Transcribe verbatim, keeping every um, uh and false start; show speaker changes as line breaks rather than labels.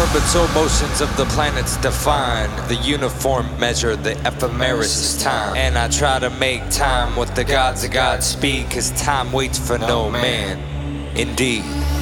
orbital motions of the planets define the uniform measure, the ephemeris is time. And I try to make time with the gods of Godspeed, cause time waits for no man, indeed.